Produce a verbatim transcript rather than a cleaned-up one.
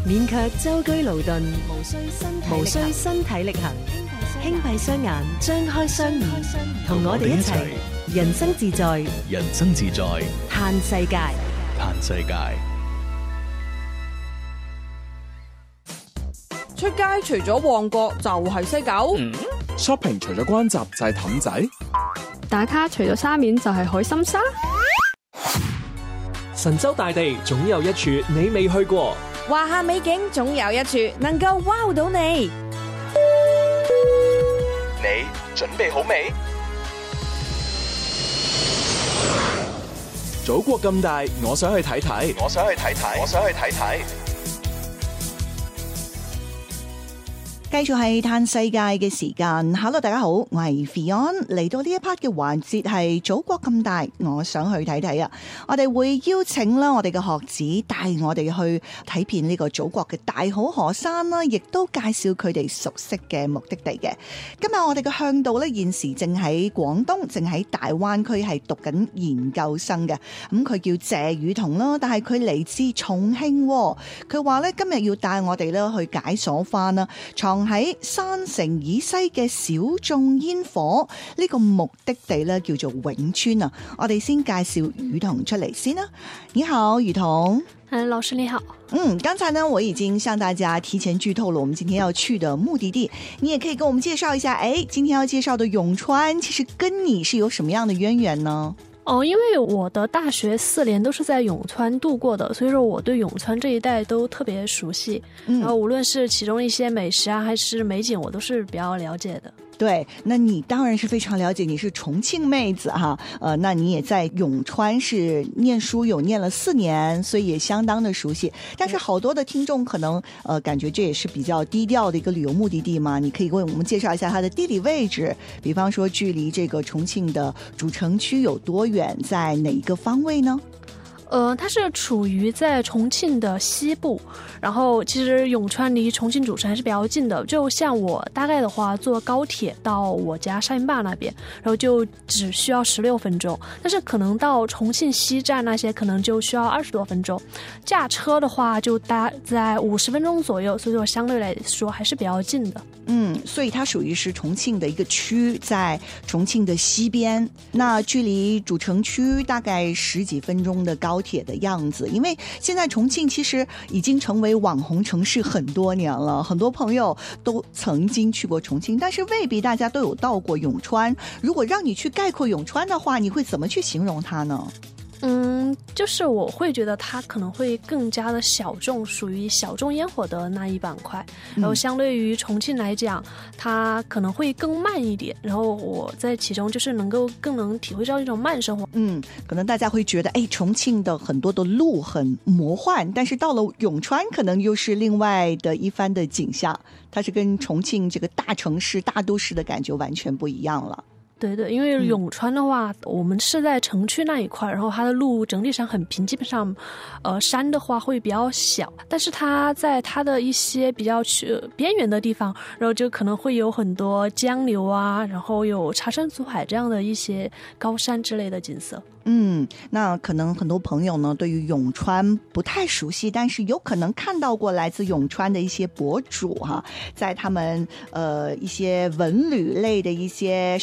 免卻舟車勞頓，無需身體無需身體力行，輕閉雙眼，張開雙耳，同我哋一齊人生自在， 人生自在， 嘆世界， 嘆世界。 出街除咗旺角就係西九、 嗯、shopping 除咗關閘就係氹仔， 打卡除咗沙面就係海心沙。 神州大地總有一處你未去過， 華夏美景總有一處能夠 wow 到你。 你準備好未？祖國咁大，我想去睇睇，我想去睇睇，我想去睇睇。 繼續係嘆世界嘅時間 ，Hello 大家好，我係 Fion， 嚟到呢一 part 嘅環節係祖國咁大，我想去睇睇啊！我哋會邀請啦我哋嘅學子帶我哋去睇遍呢個祖國嘅大好河山啦，亦都介紹佢哋熟悉嘅目的地嘅。今日我哋嘅向導呢，現時正喺廣東，正喺大灣區係讀緊研究生嘅。咁佢叫謝宇彤啦，但係佢嚟自重慶。佢話呢，今日要帶我哋呢去解鎖翻啦，喺山城以西嘅小眾煙火呢個目的地呢，叫做永川啊！我哋先介紹宇彤出嚟先啦。你好，宇彤。 嗯，老師你好。 嗯，剛才呢我已經向大家提前劇透了我們今天要去的目的地，你也可以跟我們介紹一下，誒，今天要介紹的永川其實跟你是有什麼樣的淵源呢？ 哦，因為我的大學四年都是在永川度過的，所以說我對永川這一帶都特別熟悉。嗯，然後無論是其中一些美食啊，還是美景，我都是比較了解的。 對，那你當然是非常了解，你是重慶妹子哈，呃，那你也在永川是念書，有念了四年，所以也相當的熟悉。但是好多的聽眾可能呃感覺這也是比較低調的一個旅遊目的地嘛，你可以為我們介紹一下它的地理位置，比方說距離這個重慶的主城區有多遠，在哪一個方位呢？ 呃，它是處於在重慶的西部，然後其實永川離重慶主城還是比較近的，就像我大概的話坐高鐵到我家沙坪壩那邊，然後就只需要十六分鐘，但是可能到重慶西站那些可能就需要二十多分鐘，駕車的話就大在五十分鐘左右，所以說相對來說還是比較近的。 嗯，所以它屬於是重慶的一個區，在重慶的西邊，那距離主城區大概十幾分鐘的高鐵的樣子。因為現在重慶其實已經成為網紅城市很多年了，很多朋友都曾經去過重慶，但是未必大家都有到過永川。如果讓你去概括永川的話，你會怎麼去形容它呢？ 嗯，就是我會覺得它可能會更加的小眾，屬於小眾煙火的那一板塊，然後相對於重慶來講，它可能會更慢一點，然後我在其中就是能夠更能體會到一種慢生活。 嗯，可能大家會覺得哎，重慶的很多的路很魔幻，但是到了永川可能又是另外的一番的景象，它是跟重慶這個大城市大都市的感覺完全不一樣了。 對對，因為永川的話、嗯、我們是在城區那一塊，然後它的路整體上很平，基本上呃山的話會比較小，但是它在它的一些比較去邊緣的地方，然後就可能會有很多江流啊，然後有茶山祖海這樣的一些高山之類的景色。 嗯，那可能很多朋友呢對於永川不太熟悉，但是有可能看到過來自永川的一些博主哈，在他們呃一些文旅類的一些